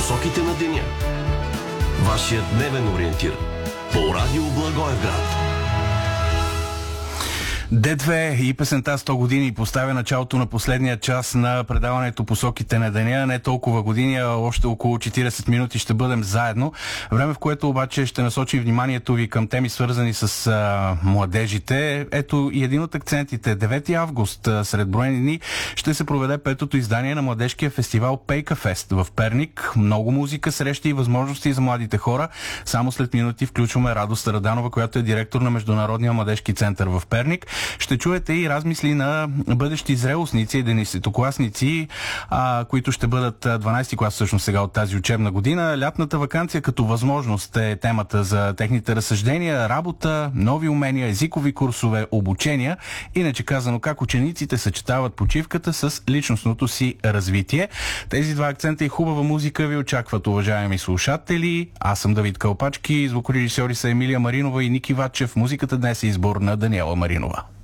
посоките на деня. Вашият дневен ориентир по радио Благоевград. Д2 и песента 100 години поставя началото на последния час на предаването Посоките на деня. Не толкова години, а още около 40 минути ще бъдем заедно. Време, в което обаче ще насочи вниманието ви към теми, свързани с младежите. Ето и един от акцентите. 9 август, сред броени дни, ще се проведе петото издание на младежкия фестивал Пейка Фест в Перник. Много музика, срещи и възможности за младите хора. Само след минути включваме Радост Раданова, която е директор на Международния младежки център в Перник. Ще чуете и размисли на бъдещи зрелостници и единадесетокласници, които ще бъдат 12 клас всъщност сега от тази учебна година. Лятната ваканция като възможност е темата за техните разсъждения, работа, нови умения, езикови курсове, обучения. Иначе казано, как учениците съчетават почивката с личностното си развитие. Тези два акцента и хубава музика ви очакват, уважаеми слушатели. Аз съм Давид Калпачки, звукорежисьори са Емилия Маринова и Ники Вачев. Музиката днес е избор на Даниела Маринова.